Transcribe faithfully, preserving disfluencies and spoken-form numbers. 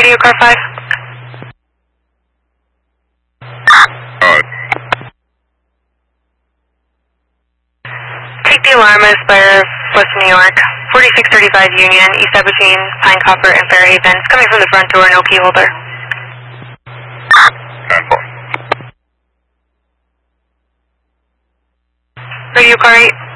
Radio car five. Alright. Take the alarm as Spire, Western New York. forty-six thirty-five Union, east side between Pine Copper and Fairhaven. It's coming from the front door, no key holder. ten four. Radio car eight.